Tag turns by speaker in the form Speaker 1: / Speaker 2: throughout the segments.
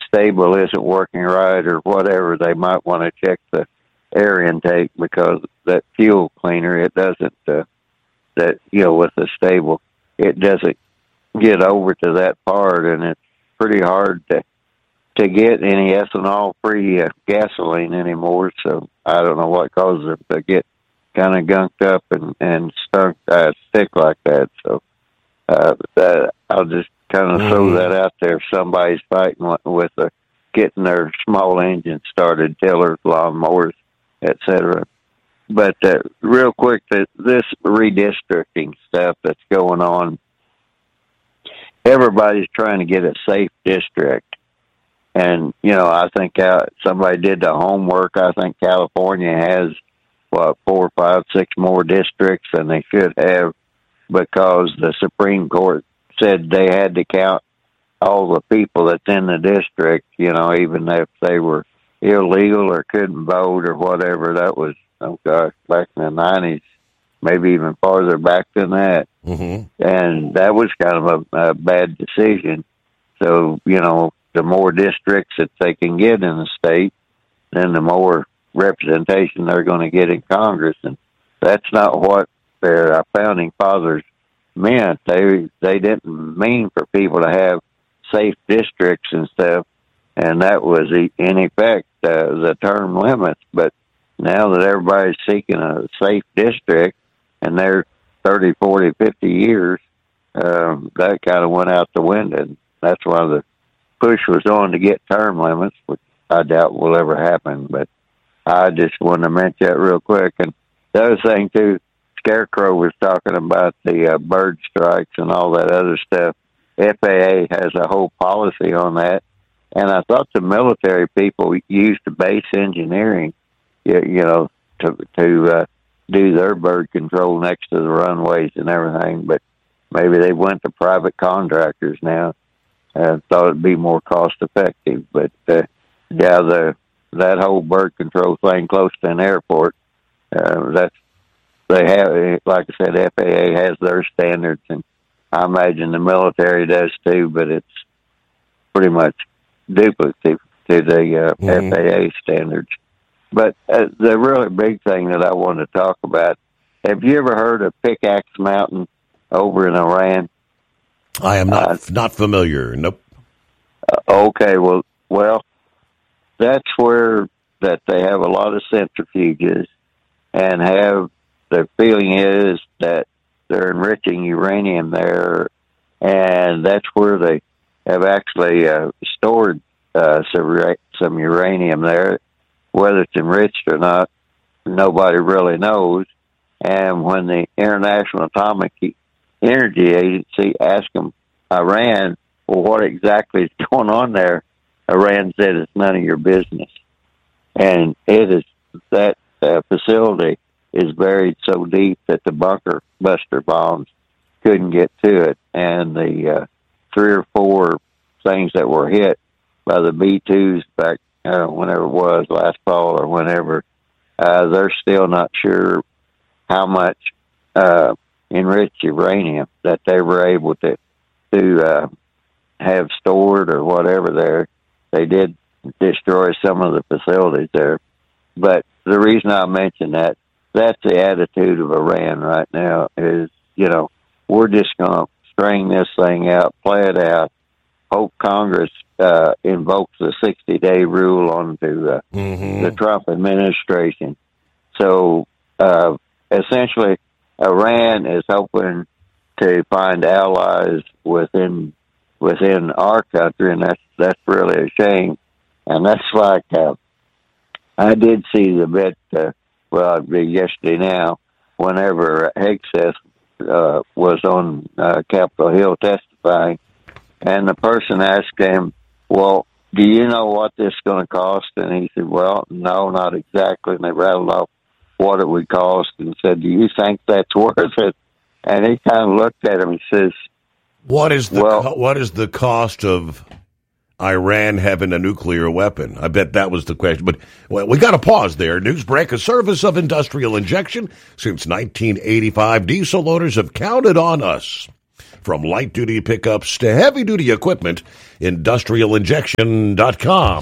Speaker 1: stable isn't working right or whatever, they might want to check the air intake, because that fuel cleaner, it doesn't, with the stable, it doesn't get over to that part, and it's pretty hard to get any ethanol-free gasoline anymore. So I don't know what causes it to get kind of gunked up and stick like that. So that I'll just kind of throw that out there. If somebody's fighting with getting their small engine started, tillers, lawnmowers, etc. But real quick, this redistricting stuff that's going on, everybody's trying to get a safe district. And, I think somebody did the homework. I think California has, 4, 5, 6 more districts than they should have, because the Supreme Court said they had to count all the people that's in the district, even if they were illegal or couldn't vote or whatever. That was, back in the 90s, maybe even farther back than that.
Speaker 2: Mm-hmm.
Speaker 1: And that was kind of a bad decision. So, the more districts that they can get in the state, then the more representation they're going to get in Congress. And that's not what their founding fathers meant. They didn't mean for people to have safe districts and stuff, and that was in effect the term limits. But now that everybody's seeking a safe district, and they're 30, 40, 50 years, that kind of went out the window. That's why the push was on to get term limits, which I doubt will ever happen. But I just wanted to mention that real quick. And the other thing, too, Scarecrow was talking about the bird strikes and all that other stuff. FAA has a whole policy on that. And I thought the military people used base engineering, to do their bird control next to the runways and everything. But maybe they went to private contractors now. I thought it'd be more cost effective. But that whole bird control thing close to an airport, they have, like I said, FAA has their standards, and I imagine the military does too, but it's pretty much duplicative to the FAA standards. But the really big thing that I want to talk about, have you ever heard of Pickaxe Mountain over in Iran?
Speaker 2: I am not familiar. Nope.
Speaker 1: Okay, well, that's where that they have a lot of centrifuges, and the feeling is that they're enriching uranium there, and that's where they have actually stored some uranium there. Whether it's enriched or not, nobody really knows. And when the International Atomic Energy Agency asked them, Iran, well, what exactly is going on there? Iran said it's none of your business. And it is that facility is buried so deep that the bunker buster bombs couldn't get to it. And the 3 or 4 things that were hit by the B-2s back whenever it was, last fall or whenever, they're still not sure how much enriched uranium that they were able to have stored or whatever there. They did destroy some of the facilities there. But the reason I mention that's the attitude of Iran right now is, we're just going to string this thing out, play it out, hope Congress invokes the 60-day rule onto the Trump administration. So essentially, Iran is hoping to find allies within our country, and that's really a shame. And that's like I did see the bit. It'd be yesterday now. Whenever Hegseth was on Capitol Hill testifying, and the person asked him, "Well, do you know what this is going to cost?" And he said, "Well, no, not exactly." And they rattled off what it would cost and said, "Do you think that's worth it?" And he kind of looked at him and says,
Speaker 2: what is the cost of Iran having a nuclear weapon? I bet that was the question. But we got to pause there. News break. A service of Industrial Injection. Since 1985, diesel owners have counted on us From light-duty pickups to heavy-duty equipment, industrialinjection.com.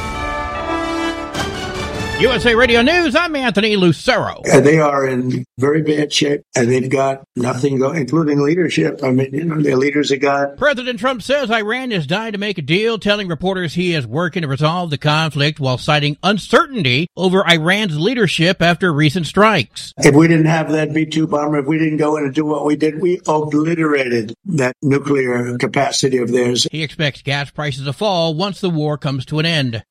Speaker 3: USA Radio News, I'm Anthony Lucero.
Speaker 4: They are in very bad shape, and they've got nothing going, including leadership. I mean, their leaders are gone.
Speaker 3: President Trump says Iran is dying to make a deal, telling reporters he is working to resolve the conflict while citing uncertainty over Iran's leadership after recent strikes.
Speaker 4: If we didn't have that B-2 bomber, if we didn't go in and do what we did, we obliterated that nuclear capacity of theirs.
Speaker 3: He expects gas prices to fall once the war comes to an end.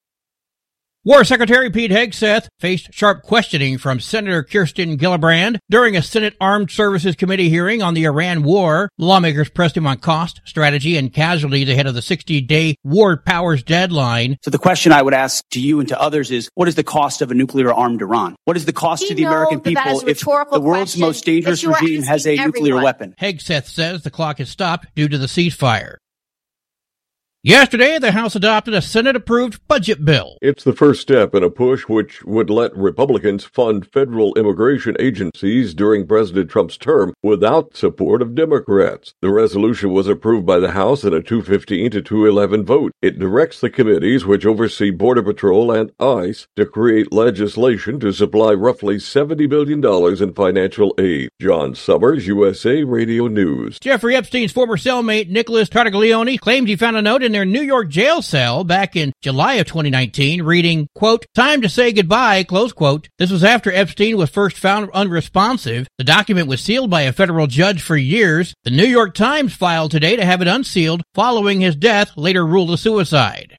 Speaker 3: War Secretary Pete Hegseth faced sharp questioning from Senator Kirsten Gillibrand during a Senate Armed Services Committee hearing on the Iran war. Lawmakers pressed him on cost, strategy, and casualties ahead of the 60-day war powers deadline.
Speaker 5: So the question I would ask to you and to others is, what is the cost of a nuclear-armed Iran? What is the cost to the American people if the world's most dangerous regime has a nuclear weapon?
Speaker 3: Hegseth says the clock has stopped due to the ceasefire. Yesterday, the House adopted a Senate-approved budget bill.
Speaker 6: It's the first step in a push which would let Republicans fund federal immigration agencies during President Trump's term without support of Democrats. The resolution was approved by the House in a 215 to 211 vote. It directs the committees which oversee Border Patrol and ICE to create legislation to supply roughly $70 billion in financial aid. John Summers, USA Radio News.
Speaker 3: Jeffrey Epstein's former cellmate, Nicholas Tartaglione, claimed he found a note in their New York jail cell back in July of 2019 reading, quote, "Time to say goodbye," close quote. This was after Epstein was first found unresponsive. The document was sealed by a federal judge for years. The New York Times filed today to have it unsealed following his death, later ruled a suicide.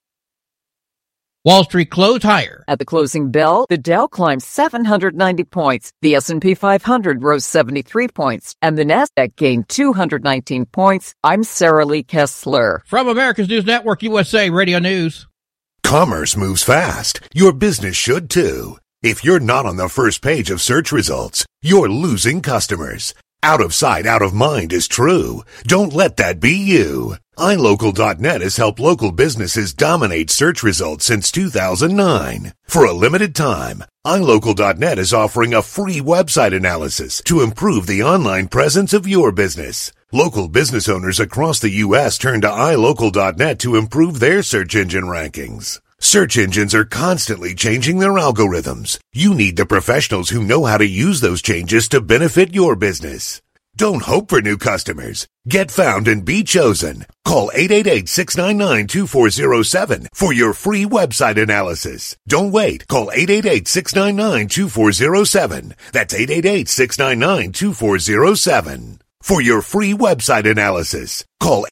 Speaker 3: Wall Street closed higher.
Speaker 7: At the closing bell, the Dow climbed 790 points, the S&P 500 rose 73 points, and the Nasdaq gained 219 points. I'm Sarah Lee Kessler.
Speaker 3: From America's News Network, USA Radio News.
Speaker 8: Commerce moves fast. Your business should too. If you're not on the first page of search results, you're losing customers. Out of sight, out of mind is true. Don't let that be you. iLocal.net has helped local businesses dominate search results since 2009. For a limited time, iLocal.net is offering a free website analysis to improve the online presence of your business. Local business owners across the U.S. turn to iLocal.net to improve their search engine rankings. Search engines are constantly changing their algorithms. You need the professionals who know how to use those changes to benefit your business. Don't hope for new customers. Get found and be chosen. Call 888-699-2407 for your free website analysis. Don't wait. Call 888-699-2407. That's 888-699-2407. For your free website analysis, call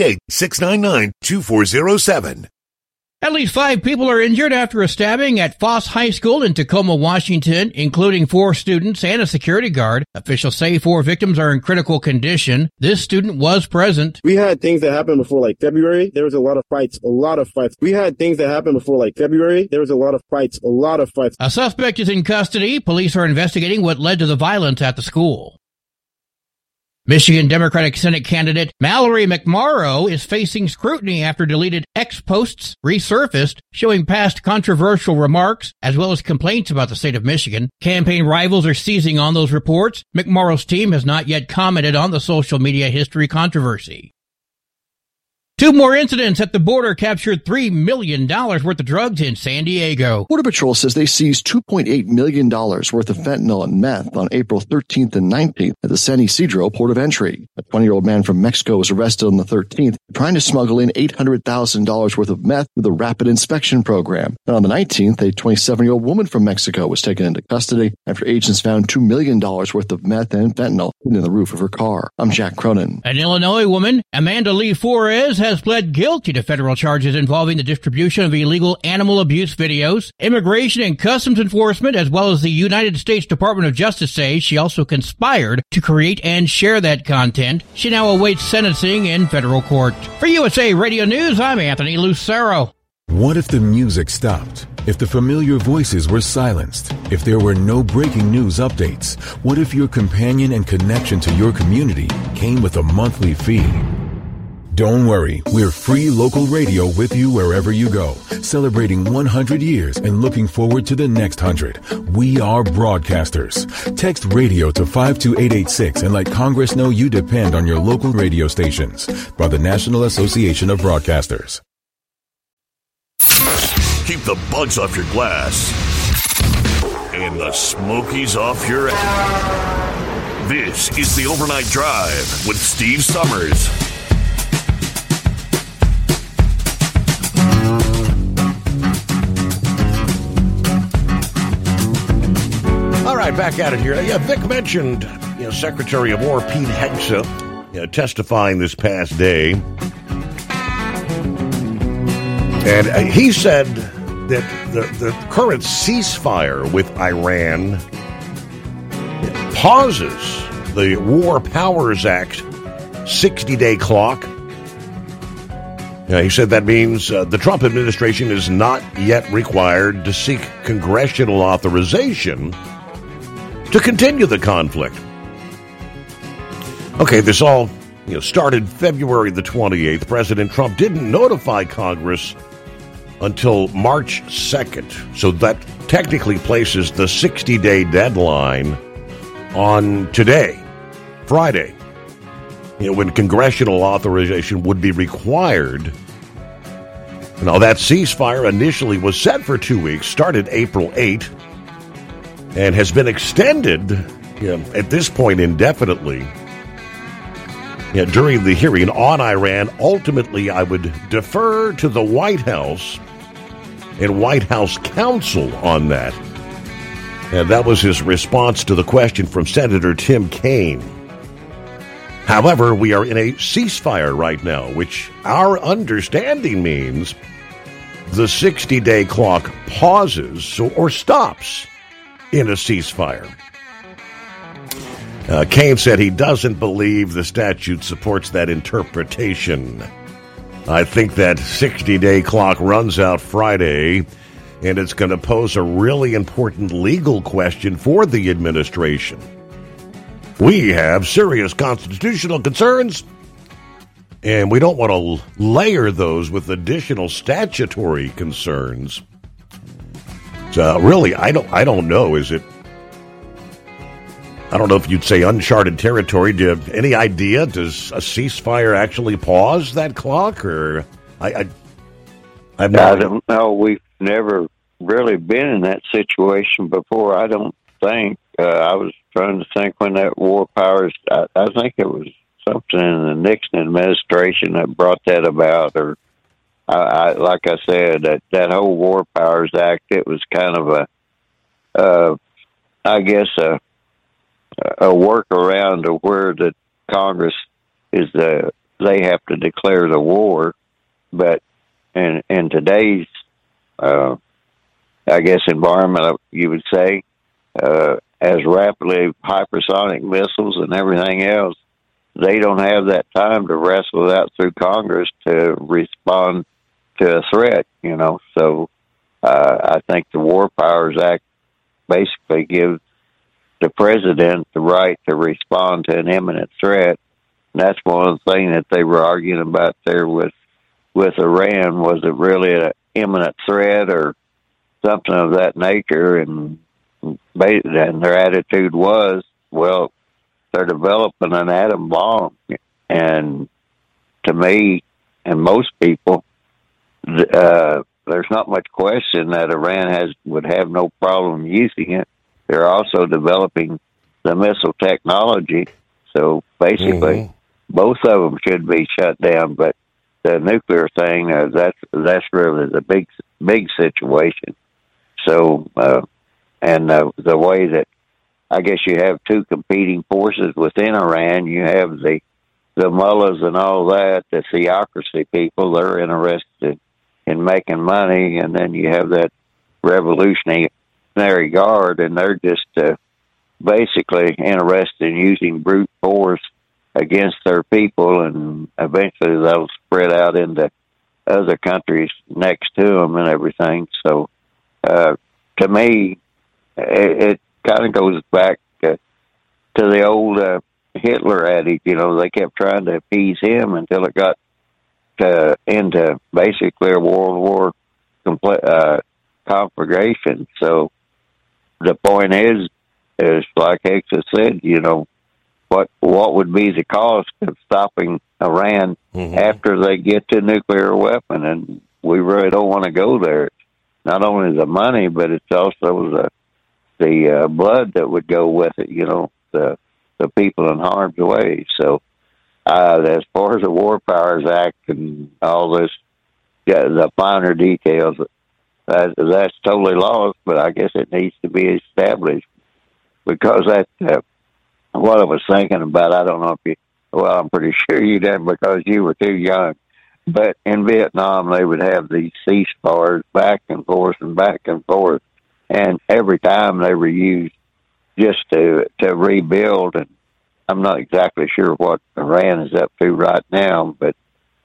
Speaker 8: 888-699-2407.
Speaker 3: At least 5 people are injured after a stabbing at Foss High School in Tacoma, Washington, including 4 students and a security guard. Officials say 4 victims are in critical condition. This student was present.
Speaker 9: We had things that happened before February. There was a lot of fights. We had things that happened before February. There was a lot of fights.
Speaker 3: A suspect is in custody. Police are investigating what led to the violence at the school. Michigan Democratic Senate candidate Mallory McMorrow is facing scrutiny after deleted X posts resurfaced showing past controversial remarks as well as complaints about the state of Michigan. Campaign rivals are seizing on those reports. McMorrow's team has not yet commented on the social media history controversy. 2 more incidents at the border captured $3 million worth of drugs in San Diego.
Speaker 10: Border Patrol says they seized $2.8 million worth of fentanyl and meth on April 13th and 19th at the San Ysidro port of entry. A 20-year-old man from Mexico was arrested on the 13th trying to smuggle in $800,000 worth of meth through the rapid inspection program. And on the 19th, a 27-year-old woman from Mexico was taken into custody after agents found $2 million worth of meth and fentanyl in the roof of her car. I'm Jack Cronin.
Speaker 3: An Illinois woman, Amanda Lee Flores, has pled guilty to federal charges involving the distribution of illegal animal abuse videos. Immigration and Customs Enforcement, as well as the United States Department of Justice, say she also conspired to create and share that content. She now awaits sentencing in federal court. For USA Radio News, I'm Anthony Lucero.
Speaker 11: What if the music stopped? If the familiar voices were silenced? If there were no breaking news updates? What if your companion and connection to your community came with a monthly fee? Don't worry, we're free local radio with you wherever you go, celebrating 100 years and looking forward to the next 100. We are broadcasters. Text radio to 52886 and let Congress know you depend on your local radio stations. By the National Association of Broadcasters.
Speaker 2: Keep the bugs off your glass and the Smokies off your ass. This is the Overnight Drive with Steve Summers. All right, back at it here. Yeah, Vic mentioned, Secretary of War Pete Hegseth, testifying this past day, and he said that the current ceasefire with Iran pauses the War Powers Act 60-day clock. He said that means the Trump administration is not yet required to seek congressional authorization to continue the conflict. Okay, this all started February the 28th. President Trump didn't notify Congress until March 2nd. So that technically places the 60-day deadline on today, Friday, when congressional authorization would be required. Now, that ceasefire initially was set for 2 weeks, started April 8th, and has been extended, at this point indefinitely. During the hearing on Iran, ultimately I would defer to the White House and White House counsel on that. And that was his response to the question from Senator Tim Kaine. However, we are in a ceasefire right now, which our understanding means the 60-day clock pauses or stops in a ceasefire. Kaine said he doesn't believe the statute supports that interpretation. I think that 60-day clock runs out Friday, and it's going to pose a really important legal question for the administration. We have serious constitutional concerns, and we don't want to layer those with additional statutory concerns. So really, I don't know. I don't know if you'd say uncharted territory. Do you have any idea? Does a ceasefire actually pause that clock, or I don't
Speaker 1: know. We've never really been in that situation before. I don't think. I was trying to think when that War Powers. I think it was something in the Nixon administration that brought that about, or like I said, that whole War Powers Act. It was kind of a workaround to where the Congress is they have to declare the war, but in today's environment, you would say, as rapidly hypersonic missiles and everything else, they don't have that time to wrestle it out through Congress to respond to a threat. So I think the War Powers Act basically gives the president the right to respond to an imminent threat. And that's one of the things that they were arguing about there with Iran. Was it really an imminent threat or something of that nature? And their attitude was, well, they're developing an atom bomb. And to me and most people, there's not much question that Iran would have no problem using it. They're also developing the missile technology. So basically, both of them should be shut down. But the nuclear thing, that's really the big situation. So, and the way that I guess you have two competing forces within Iran, you have the mullahs and all that, the theocracy people. They're interested in making money, and then you have that revolutionary guard, and they're just basically interested in using brute force against their people, and eventually they'll spread out into other countries next to them and everything. So, to me, it kind of goes back to the old Hitler adage. They kept trying to appease him until it got into basically a World War conflagration. So the point is like Hexa said, what would be the cost of stopping Iran after they get to nuclear weapon? And we really don't want to go there. Not only the money, but it's also the blood that would go with it, the people in harm's way. So as far as the War Powers Act and all this, the finer details, that's totally lost, but I guess it needs to be established because that's what I was thinking about. I don't know if I'm pretty sure you didn't because you were too young. But in Vietnam, they would have these ceasefires back and forth. And every time they were used just to rebuild. And I'm not exactly sure what Iran is up to right now, but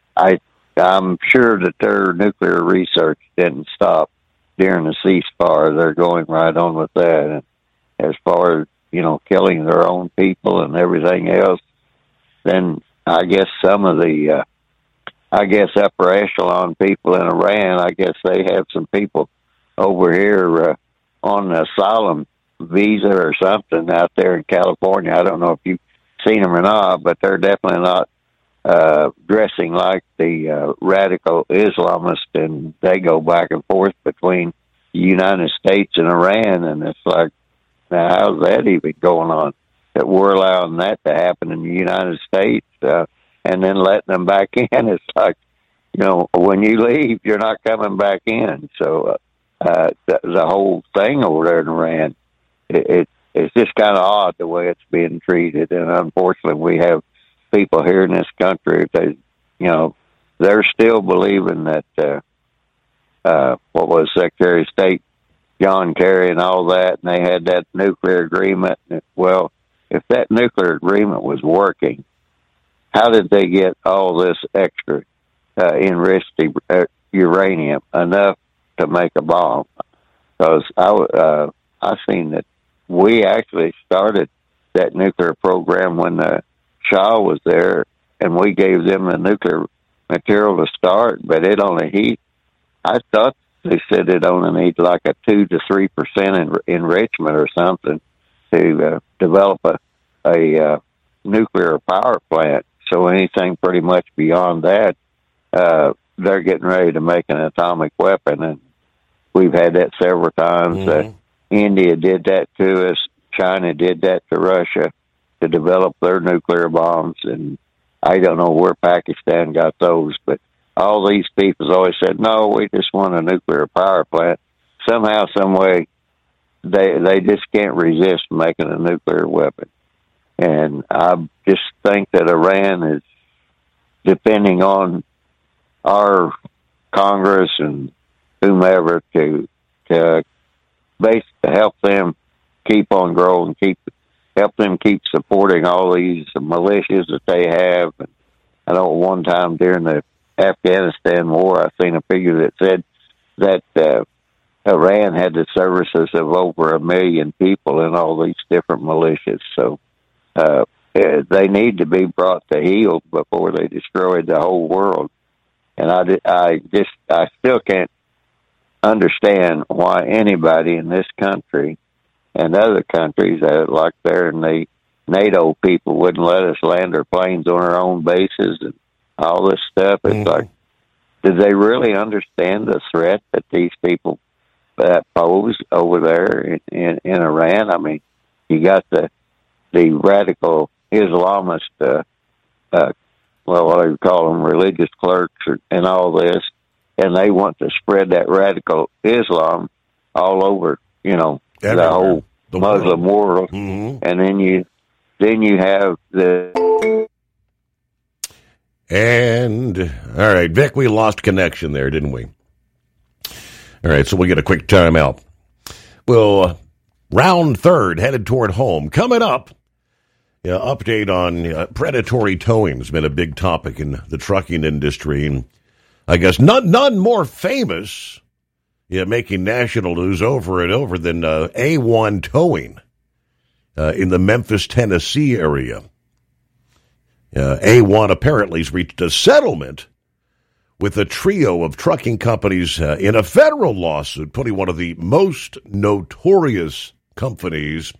Speaker 1: I'm sure that their nuclear research didn't stop during the ceasefire. They're going right on with that. And as far as, killing their own people and everything else, then I guess some of the upper echelon people in Iran, I guess they have some people over here on an asylum visa or something out there in California. I don't know if you've seen them or not, but they're definitely not dressing like the radical Islamists, and they go back and forth between the United States and Iran, and it's like, now how's that even going on? That we're allowing that to happen in the United States, and then letting them back in. It's like, when you leave, you're not coming back in. So the whole thing over there in Iran, it's just kind of odd the way it's being treated. And unfortunately, we have people here in this country, they're still believing that, what was Secretary of State John Kerry and all that, and they had that nuclear agreement. Well, if that nuclear agreement was working, how did they get all this extra enriched uranium enough to make a bomb? Because I seen that we actually started that nuclear program when the Shah was there, and we gave them the nuclear material to start, but it only I thought they said it only needs like a 2 to 3% enrichment or something to develop a nuclear power plant. So anything pretty much beyond that, they're getting ready to make an atomic weapon, and we've had that several times. India did that to us. China did that to Russia to develop their nuclear bombs, and I don't know where Pakistan got those, but all these people always said, no, we just want a nuclear power plant. Somehow, some way, they just can't resist making a nuclear weapon. And I just think that Iran is depending on our Congress and whomever to help them keep on growing, help them keep supporting all these militias that they have. And I know one time during the Afghanistan war, I seen a figure that said that Iran had the services of over 1 million people in all these different militias. So they need to be brought to heel before they destroy the whole world. And I still can't understand why anybody in this country and other countries like they're in the NATO people wouldn't let us land our planes on our own bases and all this stuff. It's like, did they really understand the threat that these people pose over there in Iran? I mean, you got the radical Islamist, what do you call them, religious clerks and all this, and they want to spread that radical Islam all over, everywhere. The whole Muslim world. And then you have the...
Speaker 2: And, all right, Vic, we lost connection there, didn't we? All right, so we'll get a quick timeout. Well, round third, headed toward home. Coming up, update on predatory towing has been a big topic in the trucking industry. And I guess none more famous, making national news over and over than A1 Towing in the Memphis, Tennessee area. A1 apparently has reached a settlement with a trio of trucking companies in a federal lawsuit, putting one of the most notorious companies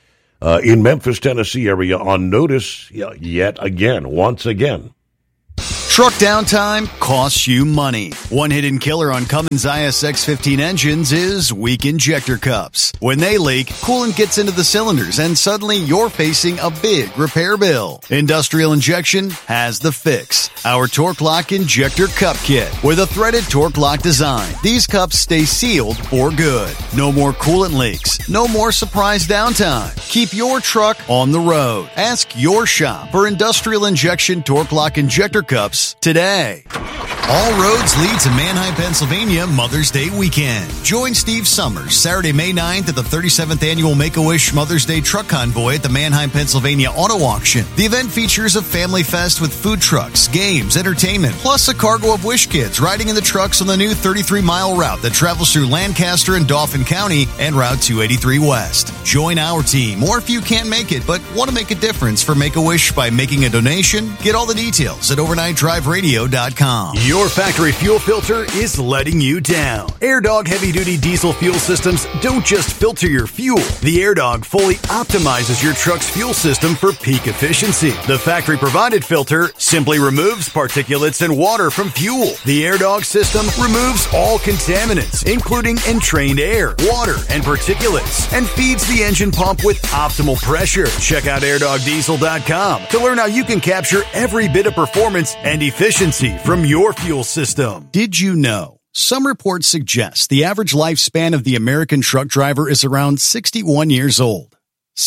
Speaker 2: in Memphis, Tennessee area on notice yet again, once again.
Speaker 12: Truck downtime costs you money. One hidden killer on Cummins ISX-15 engines is weak injector cups. When they leak, coolant gets into the cylinders and suddenly you're facing a big repair bill. Industrial Injection has the fix. Our Torque Lock Injector Cup Kit with a threaded Torque Lock design. These cups stay sealed for good. No more coolant leaks. No more surprise downtime. Keep your truck on the road. Ask your shop for Industrial Injection Torque Lock Injector Cups today. All roads lead to Manheim, Pennsylvania Mother's Day weekend. Join Steve Summers Saturday, May 9th at the 37th Annual Make-A-Wish Mother's Day Truck Convoy at the Manheim, Pennsylvania Auto Auction. The event features a family fest with food trucks, games, entertainment, plus a cargo of Wish Kids riding in the trucks on the new 33-mile route that travels through Lancaster and Dauphin County and Route 283 West. Join our team, or if you can't make it but want to make a difference for Make-A-Wish by making a donation, get all the details at overnightdriveradio.com.
Speaker 13: Your factory fuel filter is letting you down. AirDog heavy-duty diesel fuel systems don't just filter your fuel. The AirDog fully optimizes your truck's fuel system for peak efficiency. The factory-provided filter simply removes particulates and water from fuel. The AirDog system removes all contaminants, including entrained air, water, and particulates, and feeds the engine pump with optimal pressure. Check out airdogdiesel.com to learn how you can capture every bit of performance and efficiency from your fuel system.
Speaker 12: Did you know? Some reports suggest the average lifespan of the American truck driver is around 61 years old.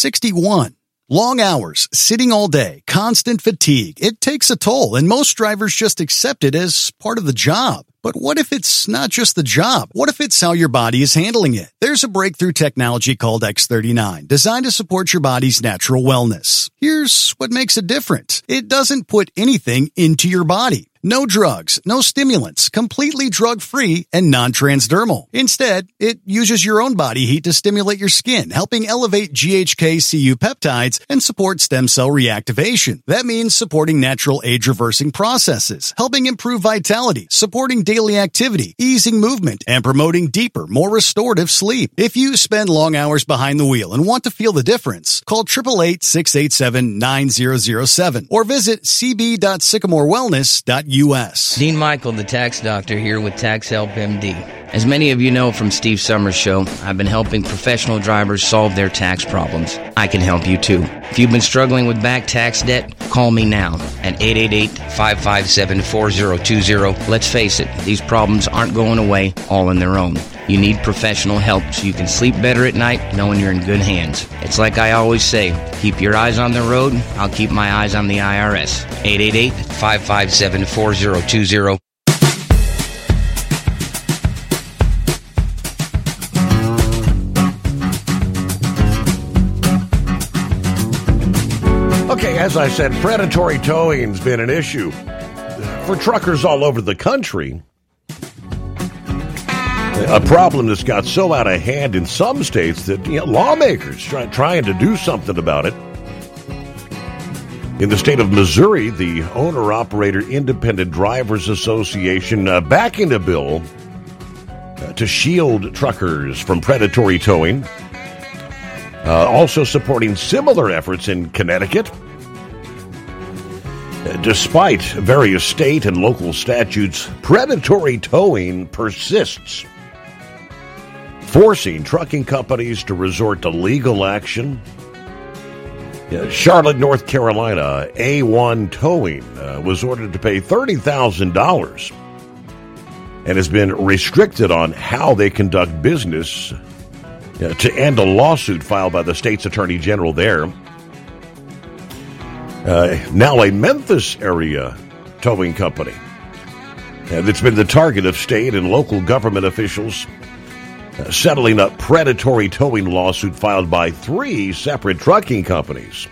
Speaker 12: 61. Long hours, sitting all day, constant fatigue. It takes a toll, and most drivers just accept it as part of the job. But what if it's not just the job? What if it's how your body is handling it? There's a breakthrough technology called X39, designed to support your body's natural wellness. Here's what makes it different. It doesn't put anything into your body. No drugs, no stimulants, completely drug-free and non-transdermal. Instead, it uses your own body heat to stimulate your skin, helping elevate GHK-Cu peptides and support stem cell reactivation. That means supporting natural age-reversing processes, helping improve vitality, supporting daily activity, easing movement, and promoting deeper, more restorative sleep. If you spend long hours behind the wheel and want to feel the difference, call 888-687-9007 or visit cb.sycamorewellness.us.
Speaker 14: Dean Michael, the tax doctor, here with Tax Help MD. As many of you know from Steve Summers' show, I've been helping professional drivers solve their tax problems. I can help you too. If you've been struggling with back tax debt, call me now at 888-557-4020. Let's face it, these problems aren't going away all on their own. You need professional help so you can sleep better at night knowing you're in good hands. It's like I always say, keep your eyes on the road, I'll keep my eyes on the IRS. 888-557-4020.
Speaker 2: Okay, as I said, predatory towing's been an issue for truckers all over the country. A problem that's got so out of hand in some states that lawmakers trying to do something about it. In the state of Missouri, the Owner-Operator Independent Drivers Association backing a bill to shield truckers from predatory towing. Also supporting similar efforts in Connecticut. Despite various state and local statutes, predatory towing persists, forcing trucking companies to resort to legal action. Charlotte, North Carolina, A1 Towing was ordered to pay $30,000 and has been restricted on how they conduct business to end a lawsuit filed by the state's attorney general there. Now a Memphis area towing company that's been the target of state and local government officials settling a predatory towing lawsuit filed by 3 separate trucking companies.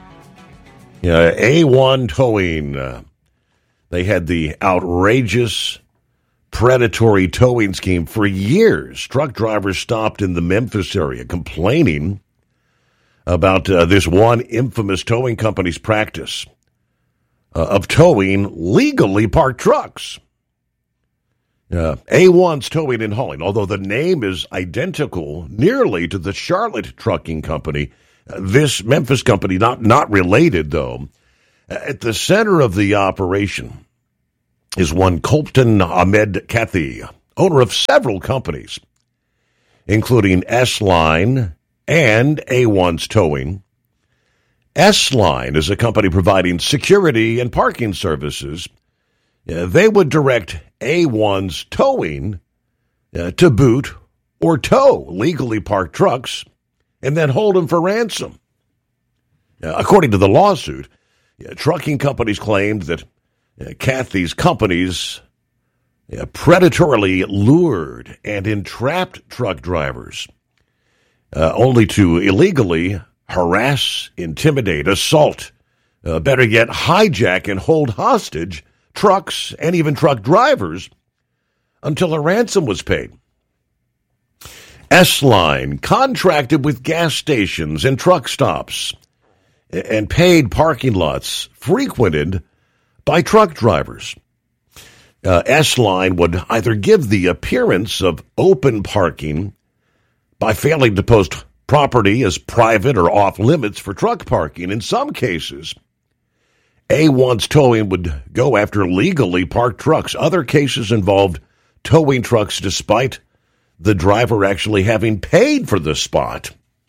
Speaker 2: A1 Towing, they had the outrageous predatory towing scheme for years. Truck drivers stopped in the Memphis area complaining about this one infamous towing company's practice of towing legally parked trucks. A1's Towing and Hauling, although the name is identical nearly to the Charlotte Trucking Company, this Memphis company, not related, though. At the center of the operation is one Colton Ahmed Kathi, owner of several companies, including S-Line and A1's Towing. S-Line is a company providing security and parking services. They would direct A1's Towing to boot or tow legally parked trucks and then hold them for ransom. According to the lawsuit, trucking companies claimed that Kathy's companies predatorily lured and entrapped truck drivers only to illegally harass, intimidate, assault, better yet, hijack and hold hostage trucks and even truck drivers until a ransom was paid. S-Line contracted with gas stations and truck stops and paid parking lots frequented by truck drivers. S-Line would either give the appearance of open parking by failing to post property as private or off limits for truck parking. In some cases, A1's Towing would go after legally parked trucks. Other cases involved towing trucks despite the driver actually having paid for the spot.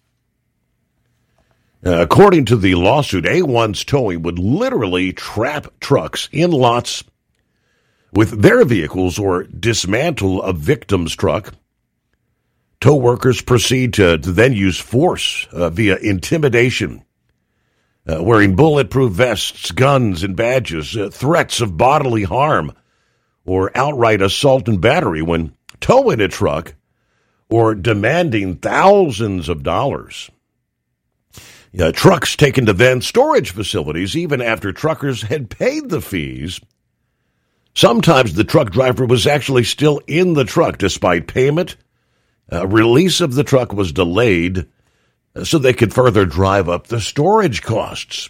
Speaker 2: According to the lawsuit, A1's Towing would literally trap trucks in lots with their vehicles or dismantle a victim's truck. Tow workers proceed to then use force via intimidation, wearing bulletproof vests, guns, and badges, threats of bodily harm, or outright assault and battery when towing a truck or demanding thousands of dollars. Trucks taken to then storage facilities even after truckers had paid the fees. Sometimes the truck driver was actually still in the truck despite payment. Release of the truck was delayed so they could further drive up the storage costs.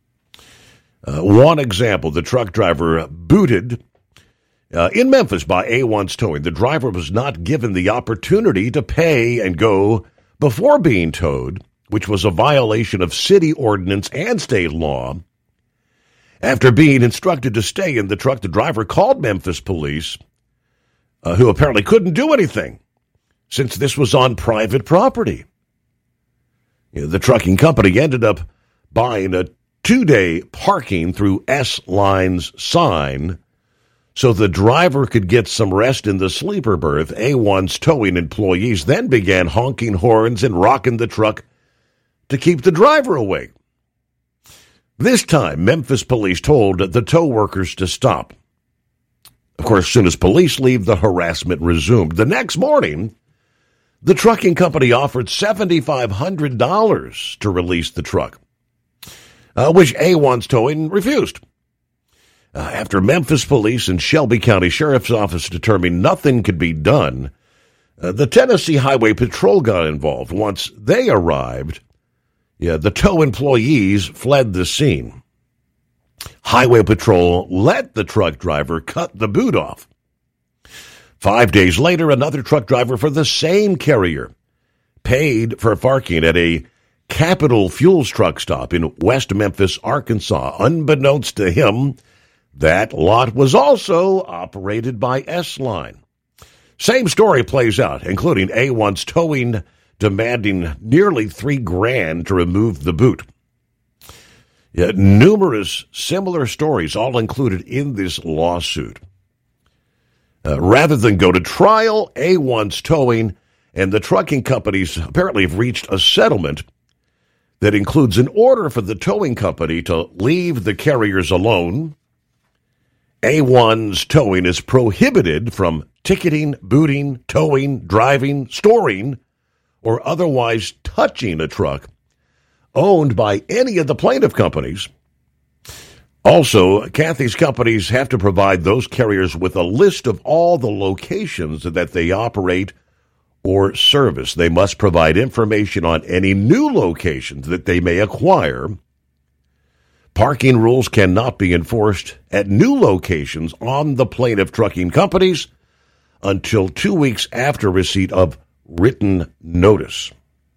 Speaker 2: One example, the truck driver booted in Memphis by A1's Towing. The driver was not given the opportunity to pay and go before being towed, which was a violation of city ordinance and state law. After being instructed to stay in the truck, the driver called Memphis police, who apparently couldn't do anything since this was on private property. The trucking company ended up buying a 2-day parking through S-Line's sign so the driver could get some rest in the sleeper berth. A1's Towing employees then began honking horns and rocking the truck to keep the driver awake. This time, Memphis police told the tow workers to stop. Of course, as soon as police leave, the harassment resumed. The next morning, the trucking company offered $7,500 to release the truck, which A1's Towing refused. After Memphis police and Shelby County Sheriff's Office determined nothing could be done, the Tennessee Highway Patrol got involved. Once they arrived, the tow employees fled the scene. Highway Patrol let the truck driver cut the boot off. 5 days later, another truck driver for the same carrier paid for parking at a Capital Fuels truck stop in West Memphis, Arkansas. Unbeknownst to him, that lot was also operated by S-Line. Same story plays out, including A1's Towing demanding nearly $3,000 to remove the boot. Numerous similar stories all included in this lawsuit. Rather than go to trial, A1's Towing and the trucking companies apparently have reached a settlement that includes an order for the towing company to leave the carriers alone. A1's Towing is prohibited from ticketing, booting, towing, driving, storing, or otherwise touching a truck owned by any of the plaintiff companies. Also, Kathy's companies have to provide those carriers with a list of all the locations that they operate or service. They must provide information on any new locations that they may acquire. Parking rules cannot be enforced at new locations on the plaintiff trucking companies until 2 weeks after receipt of written notice.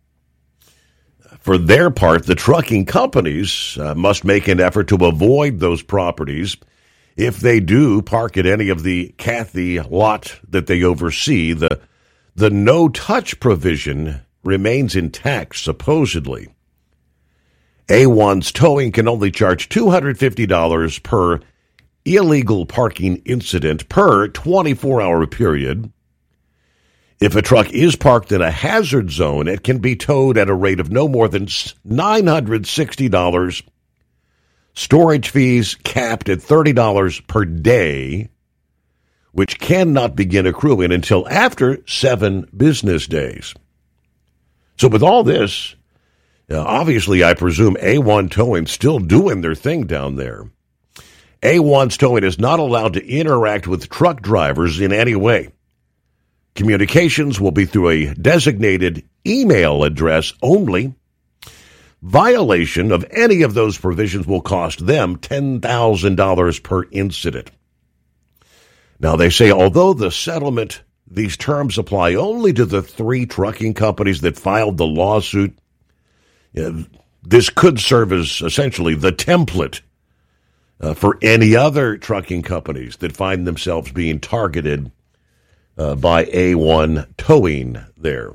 Speaker 2: For their part, the trucking companies must make an effort to avoid those properties. If they do park at any of the Cathy lot that they oversee, the no-touch provision remains intact, supposedly. A1's towing can only charge $250 per illegal parking incident per 24-hour period. If a truck is parked in a hazard zone, it can be towed at a rate of no more than $960. Storage fees capped at $30 per day, which cannot begin accruing until after 7 business days. So with all this, obviously I presume A1 Towing's still doing their thing down there. A1's Towing is not allowed to interact with truck drivers in any way. Communications will be through a designated email address only. Violation of any of those provisions will cost them $10,000 per incident. Now, they say although the settlement, these terms apply only to the 3 trucking companies that filed the lawsuit, this could serve as essentially the template for any other trucking companies that find themselves being targeted by A1 Towing there.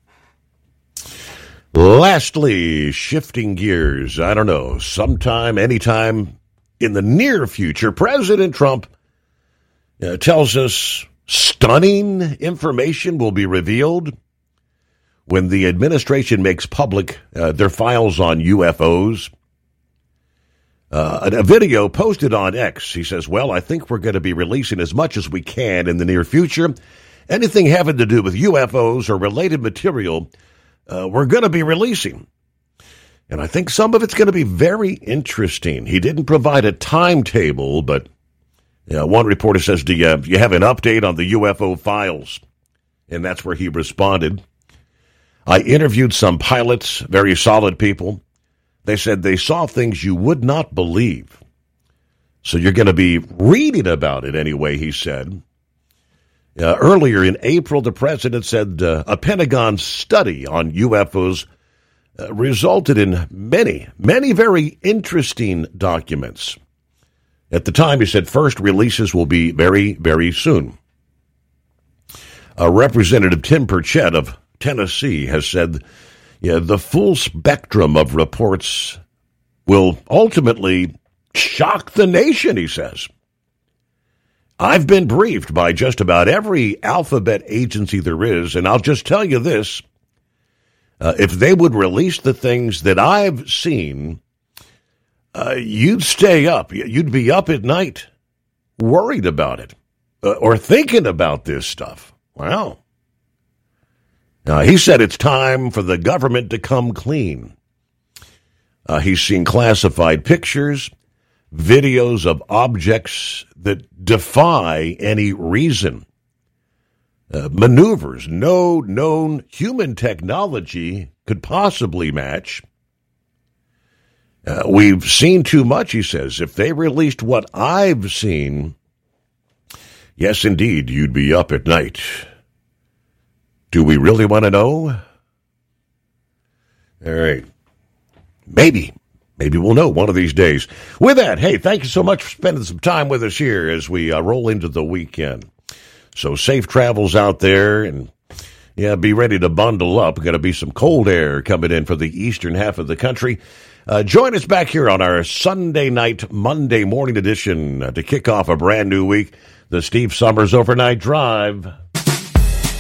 Speaker 2: Lastly, shifting gears, I don't know, sometime, anytime in the near future, President Trump tells us stunning information will be revealed when the administration makes public their files on UFOs. A video posted on X, he says, well, I think we're going to be releasing as much as we can in the near future. Anything having to do with UFOs or related material, we're going to be releasing. And I think some of it's going to be very interesting. He didn't provide a timetable, but one reporter says, do you have an update on the UFO files? And that's where he responded. I interviewed some pilots, very solid people. They said they saw things you would not believe. So you're going to be reading about it anyway, he said. Earlier in April, the president said a Pentagon study on UFOs resulted in many, many very interesting documents. At the time, he said first releases will be very, very soon. Representative Tim Burchett of Tennessee has said the full spectrum of reports will ultimately shock the nation, he says. I've been briefed by just about every alphabet agency there is, and I'll just tell you this. If they would release the things that I've seen, you'd stay up. You'd be up at night worried about it or thinking about this stuff. Wow. He said it's time for the government to come clean. He's seen classified pictures, videos of objects that defy any reason. Maneuvers no known human technology could possibly match. We've seen too much, he says. If they released what I've seen, yes, indeed, you'd be up at night. Do we really want to know? All right. Maybe we'll know one of these days. With that, hey, thank you so much for spending some time with us here as we roll into the weekend. So safe travels out there, and be ready to bundle up. Going to be some cold air coming in for the eastern half of the country. Join us back here on our Sunday night, Monday morning edition to kick off a brand new week, the Steve Summers Overnight Drive.